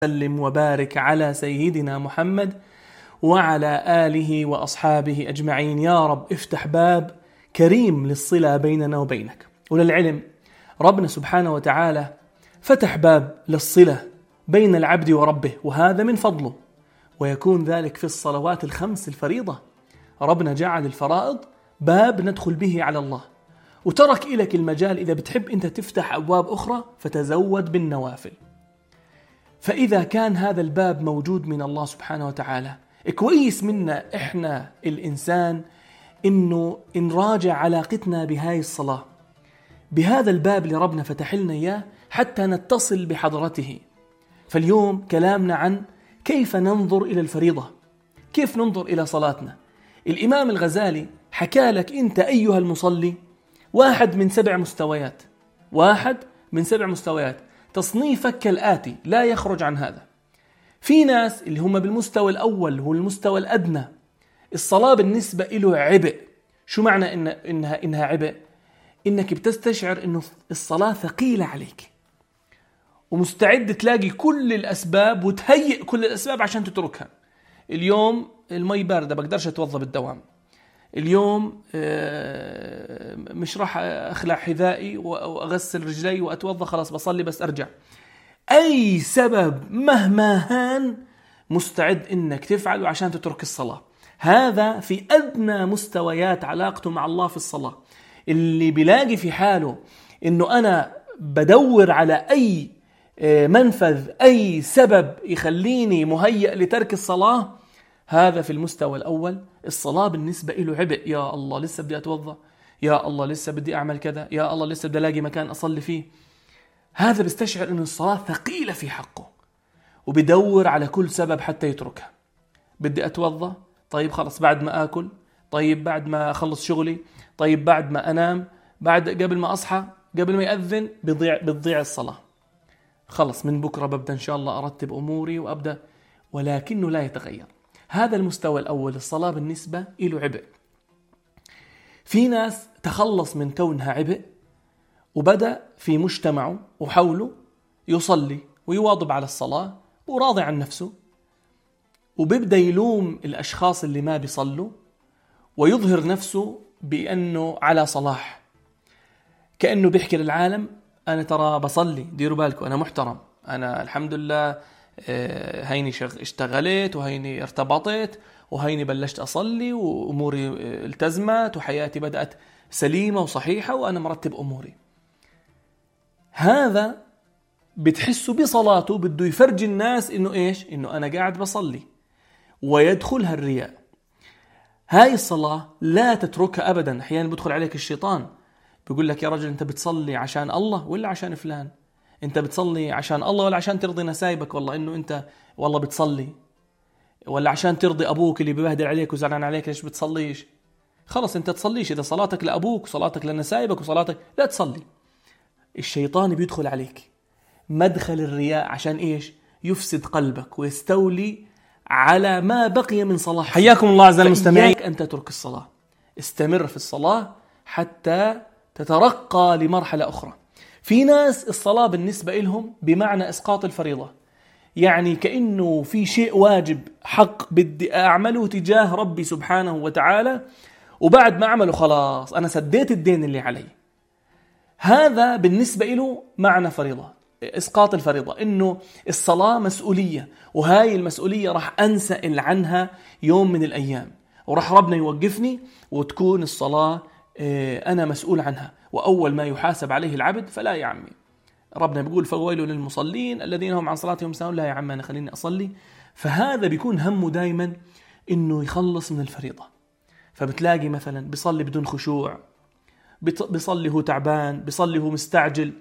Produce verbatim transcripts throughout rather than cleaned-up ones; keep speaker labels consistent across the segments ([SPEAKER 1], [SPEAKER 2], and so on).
[SPEAKER 1] وسلم وبارك على سيدنا محمد وعلى آله وأصحابه أجمعين. يا رب افتح باب كريم للصلة بيننا وبينك وللعلم. ربنا سبحانه وتعالى فتح باب للصلة بين العبد وربه، وهذا من فضله، ويكون ذلك في الصلوات الخمس الفريضة. ربنا جعل الفرائض باب ندخل به على الله، وترك إليك المجال إذا بتحب أنت تفتح أبواب أخرى فتزود بالنوافل. فإذا كان هذا الباب موجود من الله سبحانه وتعالى، كويس منا إحنا الإنسان إنه نراجع علاقتنا بهاي الصلاة، بهذا الباب اللي ربنا فتح لنا إياه حتى نتصل بحضرته. فاليوم كلامنا عن كيف ننظر إلى الفريضة، كيف ننظر إلى صلاتنا. الإمام الغزالي حكى لك أنت أيها المصلي واحد من سبع مستويات، واحد من سبع مستويات. تصنيفك كالآتي لا يخرج عن هذا. في ناس اللي هم بالمستوى الأول هو المستوى الأدنى، الصلاة بالنسبة له عبء. شو معنى إن إنها إنها عبء؟ إنك بتستشعر إنه الصلاة ثقيلة عليك، ومستعد تلاقي كل الأسباب وتهيئ كل الأسباب عشان تتركها. اليوم المي باردة بقدرش أتوضى بالدوام، اليوم مش راح أخلع حذائي وأغسل رجلي وأتوضى، خلاص بصلي بس أرجع. أي سبب مهما هان مستعد إنك تفعله عشان تترك الصلاة. هذا في أدنى مستويات علاقته مع الله في الصلاة. اللي بيلاقي في حاله إنه أنا بدور على أي منفذ، أي سبب يخليني مهيئ لترك الصلاة، هذا في المستوى الأول. الصلاة بالنسبة له عبء. يا الله لسه بدي أتوضأ، يا الله لسه بدي أعمل كذا، يا الله لسه بدي ألاقي مكان أصلي فيه. هذا بيستشعر أن الصلاة ثقيلة في حقه، وبيدور على كل سبب حتى يتركها. بدي أتوضأ، طيب خلص بعد ما آكل، طيب بعد ما أخلص شغلي، طيب بعد ما أنام، بعد قبل ما أصحى، قبل ما يأذن، بتضيع بتضيع الصلاة. خلص من بكرة ببدأ إن شاء الله أرتب أموري وأبدأ، ولكنه لا يتغير. هذا المستوى الأول، الصلاة بالنسبة له عبء. في ناس تخلص من كونها عبء وبدأ في مجتمعه وحوله يصلي ويواظب على الصلاة وراضي عن نفسه، وبيبدأ يلوم الأشخاص اللي ما بيصلوا ويظهر نفسه بأنه على صلاح، كأنه بيحكي للعالم أنا ترى بصلي، ديروا بالكم أنا محترم، أنا الحمد لله هيني اشتغلت وهيني ارتبطت وهيني بلشت أصلي وأموري التزمت وحياتي بدأت سليمة وصحيحة وأنا مرتب أموري. هذا بتحسه بصلاته بده يفرج الناس إنه إيش؟ إنه أنا قاعد بصلي، ويدخلها الرياء. هاي الصلاة لا تتركها أبدا. أحيانا بدخل عليك الشيطان بيقول لك يا رجل أنت بتصلي عشان الله ولا عشان فلان؟ أنت بتصلي عشان الله ولا عشان ترضي نسايبك؟ والله إنه أنت والله بتصلي، ولا عشان ترضي أبوك اللي ببهدل عليك وزعلان عليك ليش بتصليش؟ خلص أنت تصليش. إذا صلاتك لأبوك وصلاتك لنسايبك وصلاتك لا تصلي. الشيطان بيدخل عليك مدخل الرياء عشان إيش؟ يفسد قلبك ويستولي على ما بقي من صلاح. حياكم الله أعزائي المستمعين. أن تترك الصلاة، استمر في الصلاة حتى تترقى لمرحلة أخرى. في ناس الصلاة بالنسبة لهم بمعنى إسقاط الفريضة، يعني كأنه في شيء واجب حق بدي أعمله تجاه ربي سبحانه وتعالى، وبعد ما أعمله خلاص أنا سديت الدين اللي علي. هذا بالنسبة له معنى فريضة، إسقاط الفريضة، إنه الصلاة مسؤولية، وهاي المسؤولية راح أنسأل عنها يوم من الأيام، وراح ربنا يوقفني وتكون الصلاة أنا مسؤول عنها، وأول ما يحاسب عليه العبد فلا يا عمي. ربنا بيقول فويل للمصلين الذين هم عن صلاتهم ساهون. لا يا عم أنا خليني أصلي. فهذا بيكون همه دايما إنه يخلص من الفريضة. فبتلاقي مثلا بيصلي بدون خشوع، بيصلي هو تعبان، بيصلي هو مستعجل،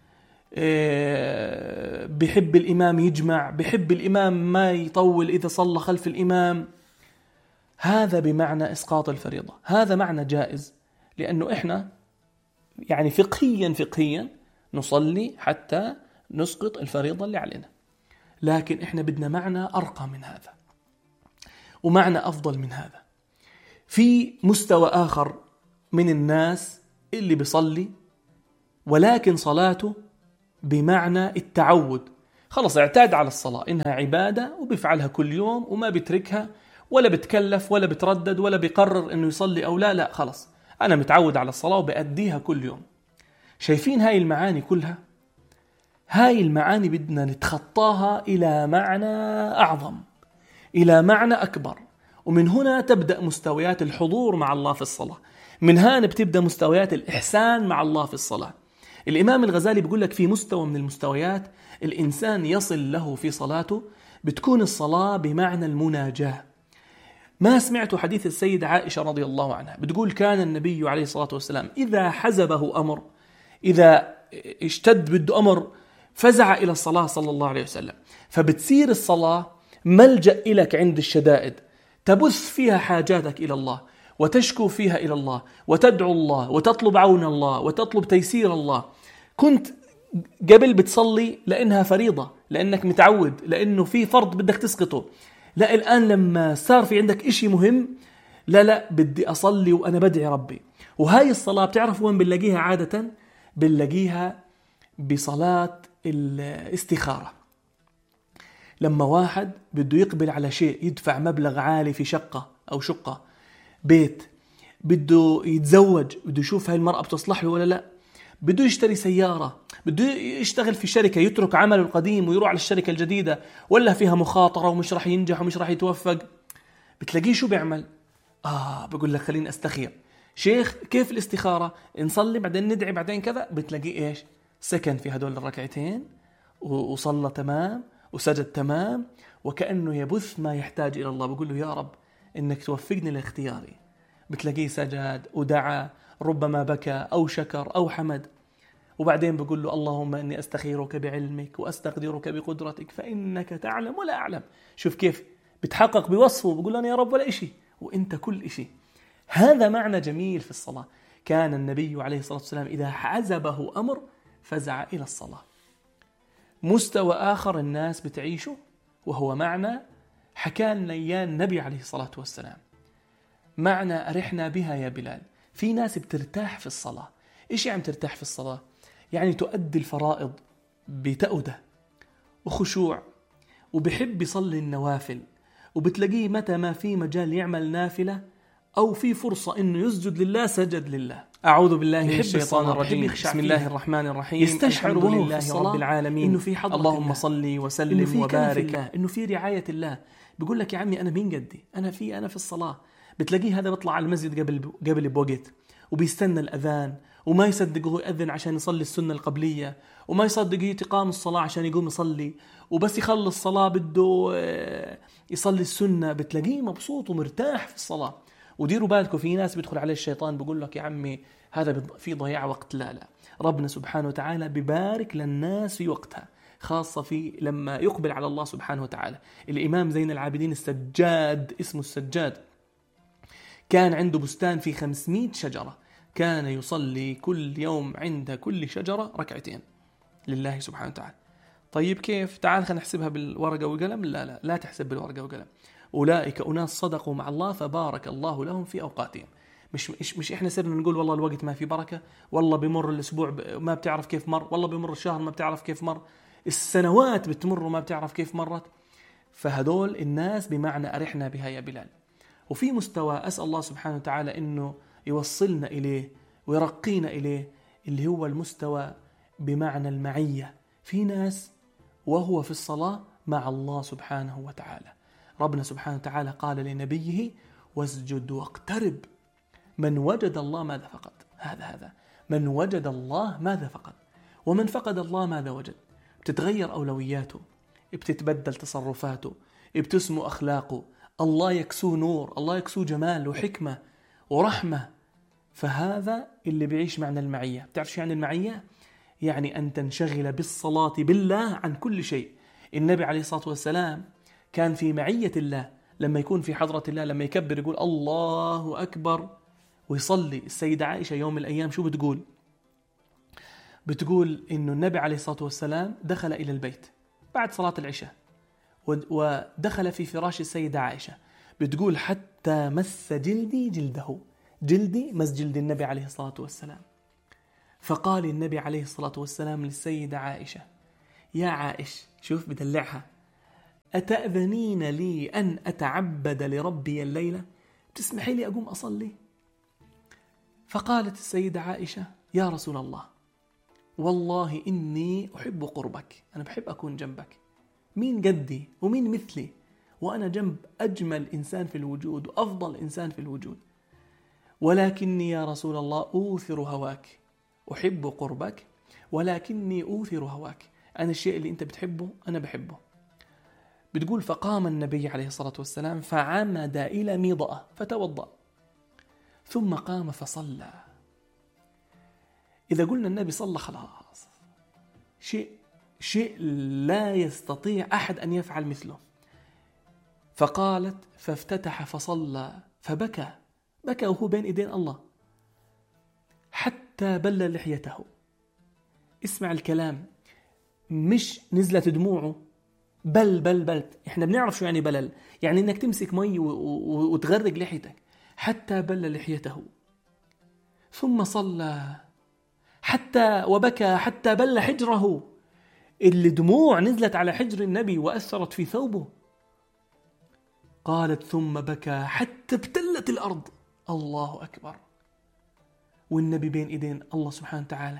[SPEAKER 1] بيحب الإمام يجمع، بيحب الإمام ما يطول إذا صلى خلف الإمام. هذا بمعنى إسقاط الفريضة. هذا معنى جائز، لأنه إحنا يعني فقهيا فقهيا نصلي حتى نسقط الفريضة اللي علينا، لكن إحنا بدنا معنى أرقى من هذا ومعنى أفضل من هذا. في مستوى آخر من الناس اللي بيصلي ولكن صلاته بمعنى التعود، خلص اعتاد على الصلاة إنها عبادة وبيفعلها كل يوم وما بيتركها ولا بتكلف ولا بتردد ولا بيقرر إنه يصلي أو لا. لا خلص أنا متعود على الصلاة وبأديها كل يوم. شايفين هاي المعاني كلها؟ هاي المعاني بدنا نتخطاها إلى معنى أعظم، إلى معنى أكبر. ومن هنا تبدأ مستويات الحضور مع الله في الصلاة، من هنا بتبدأ مستويات الإحسان مع الله في الصلاة. الإمام الغزالي بيقول لك في مستوى من المستويات الإنسان يصل له في صلاته بتكون الصلاة بمعنى المناجاة. ما سمعت حديث السيدة عائشة رضي الله عنها بتقول كان النبي عليه الصلاة والسلام إذا حزبه أمر، إذا اشتد بده أمر فزع إلى الصلاة صلى الله عليه وسلم. فبتصير الصلاة ملجأ إليك عند الشدائد، تبث فيها حاجاتك إلى الله وتشكو فيها إلى الله وتدعو الله وتطلب عون الله وتطلب تيسير الله. كنت قبل بتصلي لأنها فريضة، لأنك متعود، لأنه في فرض بدك تسقطه. لا الآن لما صار في عندك إشي مهم، لا لا بدي أصلي وأنا بدعي ربي. وهاي الصلاة بتعرف وين بنلاقيها عادة؟ بنلاقيها بصلاة الاستخارة. لما واحد بده يقبل على شيء، يدفع مبلغ عالي في شقة أو شقة بيت، بده يتزوج، بده يشوف هاي المرأة بتصلح له ولا لا، بده يشتري سيارة، بده يشتغل في شركة، يترك عمله القديم ويروح على الشركة الجديدة ولا فيها مخاطرة ومش راح ينجح ومش راح يتوفق، بتلاقيه شو بيعمل؟ آه بقول لك خليني أستخير. شيخ كيف الاستخارة؟ نصلي بعدين ندعي بعدين كذا. بتلاقيه إيش؟ سكن في هدول الركعتين وصلى تمام وسجد تمام، وكأنه يبث ما يحتاج إلى الله. بقول له يا رب إنك توفقني لاختياري. بتلاقيه سجد ودعا، ربما بكى أو شكر أو حمد، وبعدين بقول له اللهم إني أستخيرك بعلمك وأستقدرك بقدرتك فإنك تعلم ولا أعلم. شوف كيف بتحقق بوصفه، بقول له أنا يا رب ولا إشي وإنت كل إشي. هذا معنى جميل في الصلاة. كان النبي عليه الصلاة والسلام إذا حزبه أمر فزع إلى الصلاة. مستوى آخر الناس بتعيشه وهو معنى حكى لنا إياه النبي عليه الصلاة والسلام، معنى أرحنا بها يا بلال. في ناس بترتاح في الصلاة. إيش يعني ترتاح في الصلاة؟ يعني تؤدي الفرائض بتأودة وخشوع، وبحب يصلي النوافل، وبتلاقيه متى ما في مجال يعمل نافلة أو في فرصة إنه يسجد لله سجد لله. أعوذ بالله من الشيطان الرجيم. بسم الله الرحمن الرحيم. يستشعر لله رب العالمين إنه في حضرة اللهم صلي وسلم إنه وبارك، إنه في رعاية الله. بيقول لك يا عمي أنا مين قدي، أنا في أنا في الصلاة. بتلاقيه هذا بيطلع على المسجد قبل قبل بوقت وبيستنى الأذان، وما يصدق هو يأذن عشان يصلي السنة القبلية، وما يصدق يتقام الصلاة عشان يقوم يصلي، وبس يخلص الصلاة بده يصلي السنة. بتلاقيه مبسوط ومرتاح في الصلاة. وديروا بالكم في ناس بيدخل عليه الشيطان بيقول لك يا عمي هذا في ضياع وقت. لا لا، ربنا سبحانه وتعالى ببارك للناس في وقتها، خاصة في لما يقبل على الله سبحانه وتعالى. الإمام زين العابدين السجاد، اسمه السجاد، كان عنده بستان في خمسمائة شجرة، كان يصلي كل يوم عند كل شجرة ركعتين لله سبحانه وتعالى. طيب كيف؟ تعال خلينا نحسبها بالورقة وقلم. لا لا لا تحسب بالورقة وقلم. أولئك أناس صدقوا مع الله فبارك الله لهم في أوقاتهم. مش مش مش إحنا صرنا نقول والله الوقت ما في بركة، والله بمر الأسبوع ما بتعرف كيف مر، والله بمر الشهر ما بتعرف كيف مر، السنوات بتمر وما بتعرف كيف مرت. فهدول الناس بمعنى أرحنا بها يا بلال. وفي مستوى أسأل الله سبحانه وتعالى إنه يوصلنا إليه ويرقينا إليه، اللي هو المستوى بمعنى المعية. في ناس وهو في الصلاة مع الله سبحانه وتعالى. ربنا سبحانه وتعالى قال لنبيه واسجد واقترب. من وجد الله ماذا فقد؟ هذا هذا من وجد الله ماذا فقد؟ ومن فقد الله ماذا وجد؟ بتتغير أولوياته، بتتبدل تصرفاته، بتسمو أخلاقه، الله يكسو نور، الله يكسو جمال وحكمة ورحمة. فهذا اللي بيعيش معنى المعية. بتعرف شو يعني المعية؟ يعني أن تنشغل بالصلاة بالله عن كل شيء. النبي عليه الصلاة والسلام كان في معية الله، لما يكون في حضرة الله، لما يكبر يقول الله أكبر ويصلي. السيدة عائشة يوم من الأيام شو بتقول؟ بتقول إنه النبي عليه الصلاة والسلام دخل إلى البيت بعد صلاة العشاء، ودخل في فراش السيدة عائشة. بتقول حتى مس جلدي جلده، جلدي مس جلد النبي عليه الصلاة والسلام. فقال النبي عليه الصلاة والسلام للسيدة عائشة يا عائش، شوف بدلعها، أتأذنين لي أن أتعبد لربي الليلة؟ تسمحي لي أقوم أصلي؟ فقالت السيدة عائشة: يا رسول الله، والله إني أحب قربك، أنا بحب أكون جنبك، مين قدي ومين مثلي وأنا جنب أجمل إنسان في الوجود وأفضل إنسان في الوجود، ولكني يا رسول الله أوثر هواك، أحب قربك ولكني أوثر هواك، أنا الشيء اللي أنت بتحبه أنا بحبه. بتقول: فقام النبي عليه الصلاة والسلام فعمد إلى ميضأة فتوضأ، ثم قام فصلى. إذا قلنا النبي صلى خلاص شيء شيء لا يستطيع أحد أن يفعل مثله. فقالت: فافتتح فصلى فبكى، بكى وهو بين إيدين الله حتى بل لحيته. اسمع الكلام، مش نزلت دموعه، بل بل بل إحنا بنعرف شو يعني بلل، يعني إنك تمسك مي وتغرق لحيتك. حتى بل لحيته ثم صلى حتى وبكى حتى بل حجره، الدموع نزلت على حجر النبي وأثرت في ثوبه. قالت: ثم بكى حتى ابتلت الأرض. الله أكبر. والنبي بين إيدين الله سبحانه وتعالى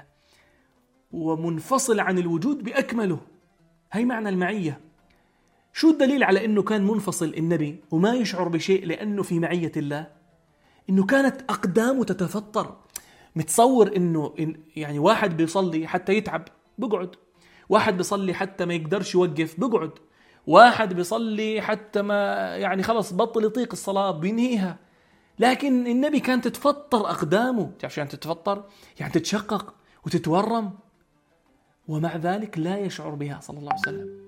[SPEAKER 1] ومنفصل عن الوجود بأكمله. هي معنى المعية. شو الدليل على أنه كان منفصل النبي وما يشعر بشيء لأنه في معية الله؟ إنه كانت أقدامه تتفطر. متصور إنه إن يعني واحد بيصلي حتى يتعب بقعد، واحد بيصلي حتى ما يقدرش يوقف بقعد، واحد بيصلي حتى ما يعني خلص بطل يطيق الصلاة بينهيها. لكن النبي كان تتفطر أقدامه. تعرف يعني تتفطر؟ يعني تتشقق وتتورم، ومع ذلك لا يشعر بها صلى الله عليه وسلم.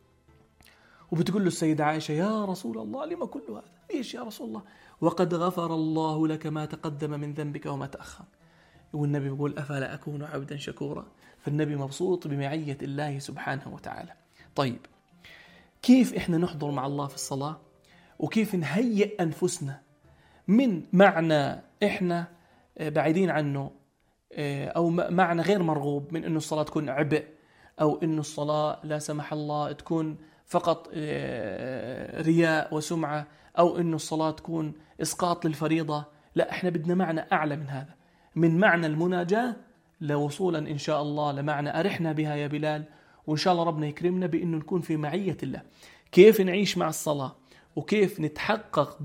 [SPEAKER 1] وبتقول له السيدة عائشة: يا رسول الله لما كل هذا؟ ليش يا رسول الله؟ وقد غفر الله لك ما تقدم من ذنبك وما تأخر. والنبي بيقول: أفلا أكون عبدا شكورا؟ فالنبي مبسوط بمعية الله سبحانه وتعالى. طيب، كيف إحنا نحضر مع الله في الصلاة؟ وكيف نهيئ أنفسنا من معنى إحنا بعيدين عنه أو معنى غير مرغوب من إنه الصلاة تكون عبء، أو إنه الصلاة لا سمح الله تكون فقط رياء وسمعة، أو إنه الصلاة تكون إسقاط للفريضة. لا، إحنا بدنا معنى أعلى من هذا، من معنى المناجاة لوصولا إن شاء الله لمعنى أرحنا بها يا بلال. وإن شاء الله ربنا يكرمنا بأنه نكون في معية الله. كيف نعيش مع الصلاة وكيف نتحقق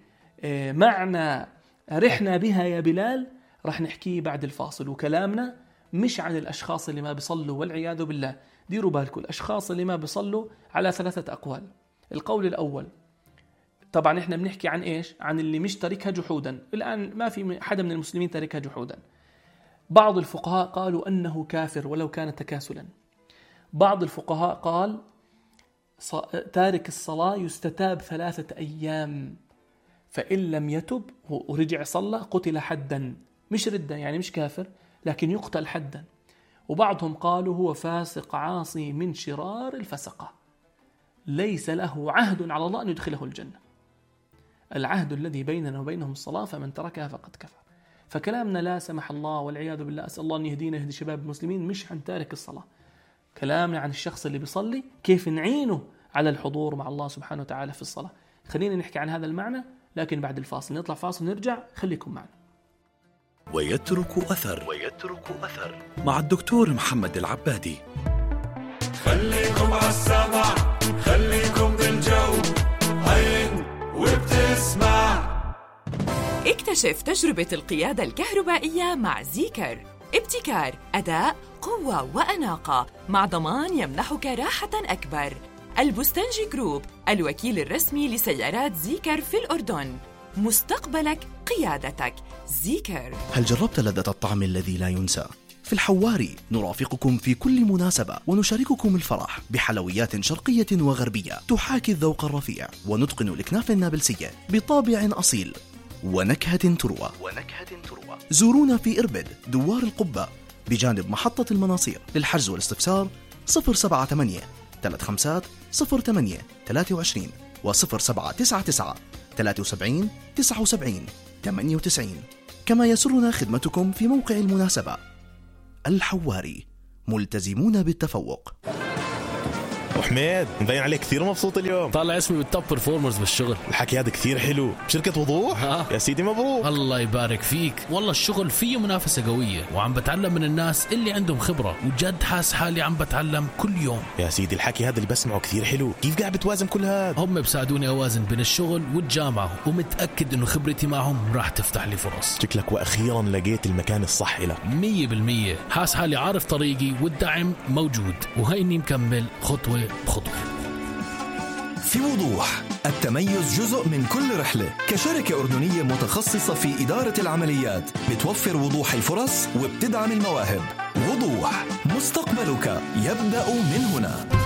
[SPEAKER 1] بمعنى أرحنا بها يا بلال رح نحكيه بعد الفاصل. وكلامنا مش عن الأشخاص اللي ما بيصلوا والعياذ بالله. ديروا بالكم، الأشخاص اللي ما بيصلوا على ثلاثة أقوال. القول الأول، طبعا إحنا بنحكي عن إيش؟ عن اللي مش تركها جحودا. الآن ما في حدا من المسلمين تركها جحودا. بعض الفقهاء قالوا أنه كافر ولو كان تكاسلا. بعض الفقهاء قال تارك الصلاة يستتاب ثلاثة أيام، فإن لم يتب ورجع صلى قتل حدا، مش ردة يعني مش كافر لكن يقتل حدا. وبعضهم قالوا هو فاسق عاصي من شرار الفسقة، ليس له عهد على الله أن يدخله الجنة. العهد الذي بيننا وبينهم الصلاة، فمن تركها فقد كفر. فكلامنا لا سمح الله والعياذ بالله، أسأل الله أن يهدينا يهدي شباب المسلمين، مش عن تارك الصلاة. كلامنا عن الشخص اللي بيصلي، كيف نعينه على الحضور مع الله سبحانه وتعالى في الصلاة. خلينا نحكي عن هذا المعنى لكن بعد الفاصل. نطلع فاصل نرجع، خليكم معنا.
[SPEAKER 2] ويترك أثر ويترك أثر مع الدكتور محمد العبادي.
[SPEAKER 3] خليكم عالسمع، خليكم بالجو، عين وبتسمع.
[SPEAKER 4] اكتشف تجربة القيادة الكهربائية مع زيكر. ابتكار، أداء، قوة وأناقة مع ضمان يمنحك راحة أكبر. البستنجي جروب، الوكيل الرسمي لسيارات زيكر في الأردن. مستقبلك قيادتك. زيكر.
[SPEAKER 2] هل جربت لذة الطعم الذي لا ينسى؟ في الحواري نرافقكم في كل مناسبة ونشارككم الفرح بحلويات شرقية وغربية تحاكي الذوق الرفيع ونتقن الأكناف النابلسية بطابع أصيل ونكهة تروى. ونكهة تروى. زورونا في إربد دوار القبة بجانب محطة المناصير. للحجز والاستفسار صفر سبعة ثمانية ثلاثة خمسة صفر ثمانية ثلاثة وعشرين وصفر سبعة تسعة تسعة ثلاثة وسبعين تسعة وسبعين ثمانية وتسعين. كما يسرنا خدمتكم في موقع المناسبة. الحواري، ملتزمون بالتفوق.
[SPEAKER 5] حميد مبين عليك كثير مبسوط اليوم.
[SPEAKER 6] طالع اسمي بالتوب برفورمرز بالشغل.
[SPEAKER 5] الحكي هذا كثير حلو. بشركة وضوح؟
[SPEAKER 6] ها.
[SPEAKER 5] يا سيدي مبروك.
[SPEAKER 6] الله يبارك فيك. والله الشغل فيه منافسة قوية وعم بتعلم من الناس اللي عندهم خبرة وجد حاس حالي عم بتعلم كل يوم.
[SPEAKER 5] يا سيدي الحكي هذا اللي بسمعه كثير حلو. كيف قاعد بتوازن كل هذا؟
[SPEAKER 6] هم بساعدوني أوازن بين الشغل والجامعة ومتأكد إنه خبرتي معهم راح تفتح لي فرص.
[SPEAKER 5] شكلك وأخيرا لقيت المكان الصح لك.
[SPEAKER 6] مية بالمية. حاس حالي عارف طريقي والدعم موجود وهيني مكمل خطوة بخطوة.
[SPEAKER 2] في وضوح، التميز جزء من كل رحلة. كشركة أردنية متخصصة في إدارة العمليات بتوفر وضوح الفرص وبتدعم المواهب. وضوح، مستقبلك يبدأ من هنا.